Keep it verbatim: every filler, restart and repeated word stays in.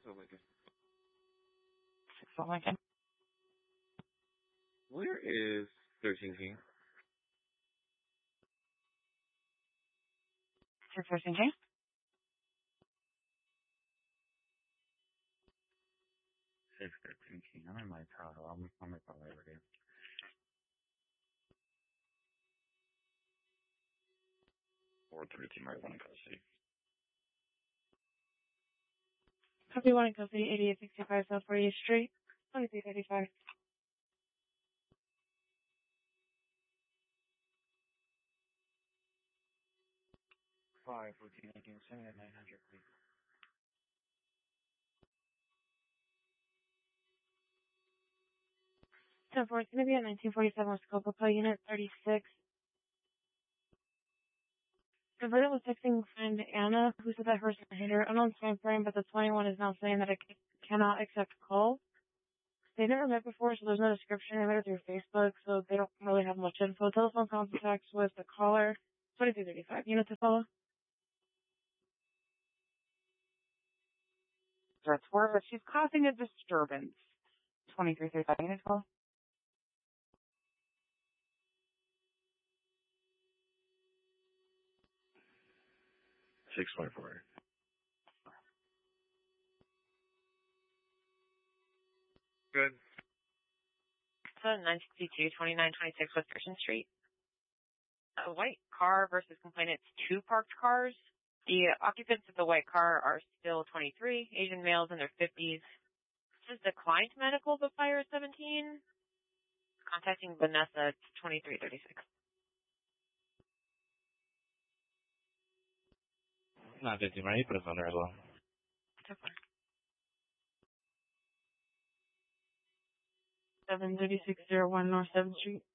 Salt Lincoln. Salt Lincoln. Where is thirteen King? Six thirteen King. Six thirteen King. I'm in my Tahoe. I'm I'm in my Liberty. Four thirteen. Right one in custody. Copy one in custody. Eighty-eight sixty-five South forty-eighth Street. Twenty-three thirty-five. Five fourteen eighteen seven at nine hundred, please. ten four, it's going to be at nineteen forty-seven with Scopopo Unit thirty-six. The verdict was texting friend Anna, who said that her son hit her. Unknown time frame, but the twenty-one is now saying that it c- cannot accept calls. They never met before, so there's no description. They met her through Facebook, so they don't really have much info. Telephone contacts with the caller. twenty-three thirty-five. Unit to follow. That's where she's causing a disturbance. twenty-three thirty-five. Unit to follow. Six twenty-four. Good. So nine sixty-two, twenty-nine twenty-six West Christian Street. A white car versus complainant's two parked cars. The occupants of the white car are still twenty-three, Asian males in their fifties. This is declined medical, but fire is seventeen. Contacting Vanessa, it's twenty-three thirty-six. Not fifteen, right? You put us on there as well. So far. seven thirty-six oh one North seventh Street.